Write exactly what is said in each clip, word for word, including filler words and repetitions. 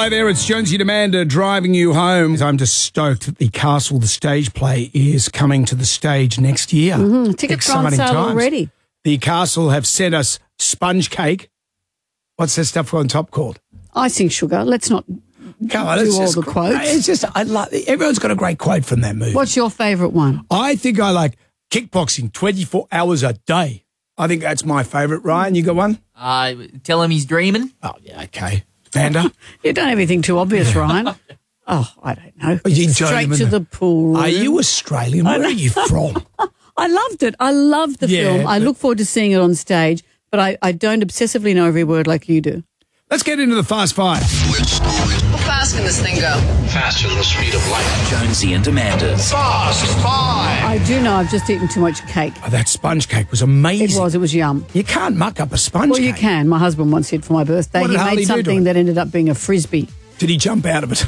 Hello there, it's Jonesy Demander driving you home. I'm just stoked that the Castle, the stage play, is coming to the stage next year. Mm-hmm. Tickets on sale times. already. The Castle have sent us sponge cake. What's that stuff on top called? Icing sugar. Let's not Come on, do it's all just, the quotes. It's just, I love, everyone's got a great quote from that movie. What's your favourite one? I think I like kickboxing twenty-four hours a day. I think that's my favourite. Ryan, you got one? Uh, tell him he's dreaming. Oh, yeah, okay. Vanda? You don't have anything too obvious, Ryan. Oh, I don't know. Are you Straight enjoying to the- the pool room. Are you Australian? Where are you from? I loved it. I loved the Yeah, film. I but- look forward to seeing it on stage, but I, I don't obsessively know every word like you do. Let's get into the Fast Five. How fast can this thing go? Faster than the speed of light. Jonesy and Amanda's Fast Five. I do know I've just eaten too much cake. Oh, that sponge cake was amazing. It was. It was yum. You can't muck up a sponge Well, cake. you can. My husband once did for my birthday. What He did Harley made do to something it? that ended up being a frisbee. Did he jump out of it?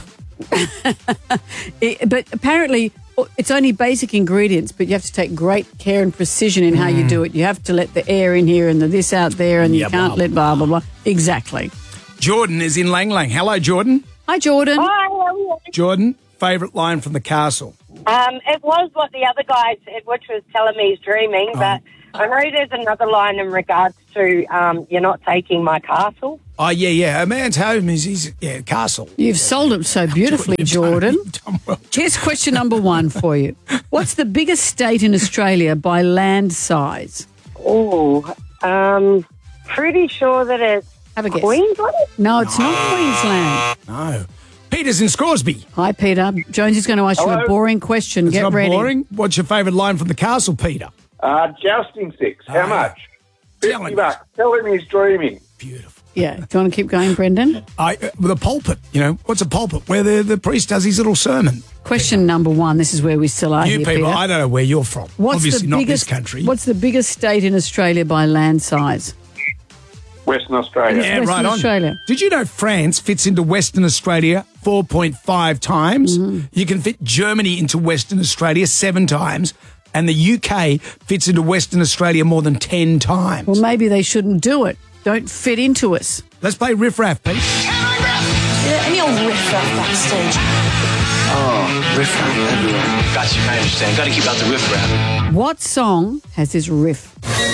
It- but apparently, it's only basic ingredients, but you have to take great care and precision in how you do it. You have to let the air in here and the this out there, and Yeah, you can't blah, let blah, blah, blah. Exactly. Jordan is in Lang Lang. Hello, Jordan. Hi, Jordan. Hi, how are you? Jordan, favourite line from the Castle? Um, it was what the other guy said, which was telling me he's dreaming, but I know there's another line in regards to um, you're not taking my castle. Oh, yeah, yeah. A man's home is his yeah, castle. You've sold it so beautifully, You've done- Jordan. you've done well. Here's question number one for you. What's the biggest state in Australia by land size? Oh, um, pretty sure that it's Have a guess. Queensland? No, it's not Queensland. No. Peter's in Scoresby. Hi, Peter. Jonesy's going to ask you a Hello. boring question. It's Get not ready. boring. What's your favourite line from the Castle, Peter? Uh, jousting sticks. How Ah. much? Tell Fifty him. bucks. Tell him he's dreaming. Beautiful. Yeah. Do you want to keep going, Brendan? I, uh, the pulpit, you know, what's a pulpit? Where the, the priest does his little sermon. Question number one. This is where we still are You here, people, Peter. I don't know where you're from. What's Obviously the not biggest, this country. What's the biggest state in Australia by land size? Western Australia. Yeah, Western right on. Australia. Did you know France fits into Western Australia four point five times? Mm-hmm. You can fit Germany into Western Australia seven times, and the U K fits into Western Australia more than ten times. Well, maybe they shouldn't do it. Don't fit into us. Let's play Riff Raff, Pete. Yeah, any old riff-raff backstage. Oh, riff-raff everywhere. Got you, I understand. Got to keep out the riff-raff. What song has this riff?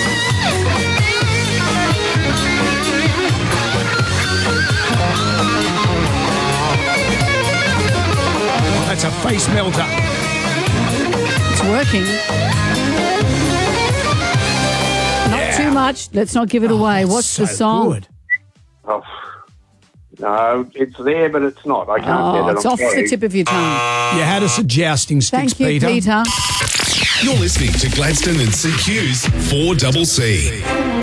That's a face melter. It's working. Not Yeah. too much. Let's not give it away. Oh, What's so the song? good. Oh, no, it's there, but it's not. I can't Oh, get it. it's I'm off the sorry. tip of your tongue. You had us at jousting sticks, Thank you, Peter. Peter. You're listening to Gladstone and C Q's four C C.